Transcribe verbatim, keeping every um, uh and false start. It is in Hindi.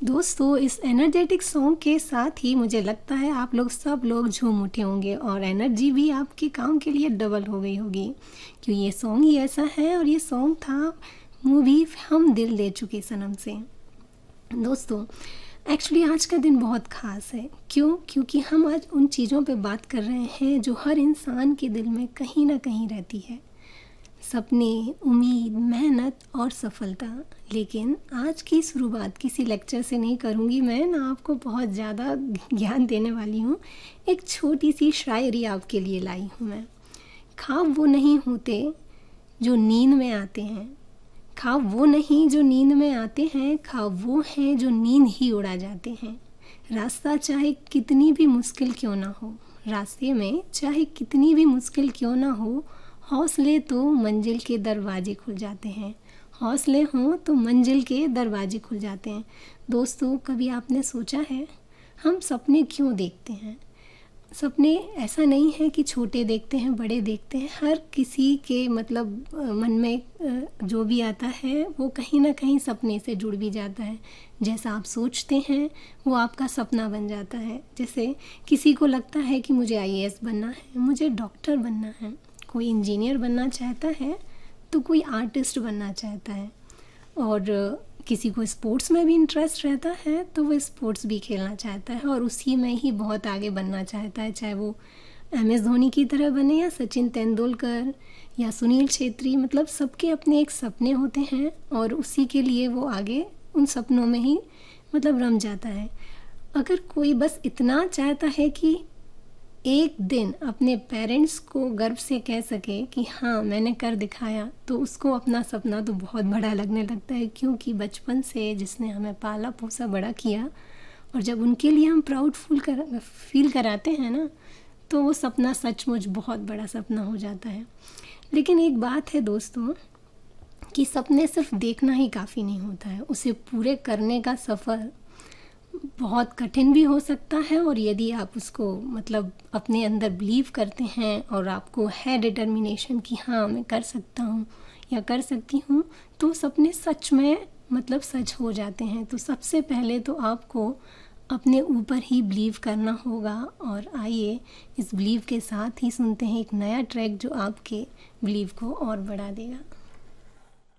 दोस्तों, इस एनर्जेटिक सॉन्ग के साथ ही मुझे लगता है आप लोग सब लोग झूम उठे होंगे और एनर्जी भी आपके काम के लिए डबल हो गई होगी, क्यों ये सॉन्ग ही ऐसा है। और ये सॉन्ग था मूवी हम दिल दे चुके सनम से। दोस्तों, एक्चुअली आज का दिन बहुत ख़ास है। क्यों? क्योंकि हम आज उन चीज़ों पे बात कर रहे हैं जो हर इंसान के दिल में कहीं ना कहीं रहती है, सपने, उम्मीद, मेहनत और सफलता। लेकिन आज की शुरुआत किसी लेक्चर से नहीं करूँगी मैं, ना आपको बहुत ज़्यादा ज्ञान देने वाली हूँ। एक छोटी सी शायरी आपके लिए लाई हूँ मैं। ख्वाब वो नहीं होते जो नींद में आते हैं, ख्वाब वो नहीं जो नींद में आते हैं, ख्वाब वो हैं जो नींद ही उड़ा जाते हैं। रास्ता चाहे कितनी भी मुश्किल क्यों ना हो, रास्ते में चाहे कितनी भी मुश्किल क्यों ना हो, हौसले तो मंजिल के दरवाजे खुल जाते हैं। हौसले हों तो मंजिल के दरवाजे खुल जाते हैं। दोस्तों, कभी आपने सोचा है हम सपने क्यों देखते हैं? सपने ऐसा नहीं है कि छोटे देखते हैं, बड़े देखते हैं। हर किसी के मतलब मन में जो भी आता है वो कहीं ना कहीं सपने से जुड़ भी जाता है। जैसा आप सोचते हैं वो आपका सपना बन जाता है। जैसे किसी को लगता है कि मुझे आई ए एस बनना है, मुझे डॉक्टर बनना है, कोई इंजीनियर बनना चाहता है, तो कोई आर्टिस्ट बनना चाहता है, और किसी को स्पोर्ट्स में भी इंटरेस्ट रहता है तो वो स्पोर्ट्स भी खेलना चाहता है और उसी में ही बहुत आगे बनना चाहता है, चाहे वो एम एस धोनी की तरह बने या सचिन तेंदुलकर या सुनील छेत्री। मतलब सबके अपने एक सपने होते हैं और उसी के लिए वो आगे उन सपनों में ही मतलब रम जाता है। अगर कोई बस इतना चाहता है कि एक दिन अपने पेरेंट्स को गर्व से कह सके कि हाँ मैंने कर दिखाया, तो उसको अपना सपना तो बहुत बड़ा लगने लगता है। क्योंकि बचपन से जिसने हमें पाला पोसा बड़ा किया, और जब उनके लिए हम प्राउड फील कर फील कराते हैं ना, तो वो सपना सचमुच बहुत बड़ा सपना हो जाता है। लेकिन एक बात है दोस्तों, कि सपने सिर्फ देखना ही काफ़ी नहीं होता है, उसे पूरे करने का सफ़र बहुत कठिन भी हो सकता है। और यदि आप उसको मतलब अपने अंदर बिलीव करते हैं और आपको है डिटर्मिनेशन कि हाँ मैं कर सकता हूँ या कर सकती हूँ, तो सपने सच में मतलब सच हो जाते हैं। तो सबसे पहले तो आपको अपने ऊपर ही बिलीव करना होगा। और आइए इस बिलीव के साथ ही सुनते हैं एक नया ट्रैक जो आपके बिलीव को और बढ़ा देगा।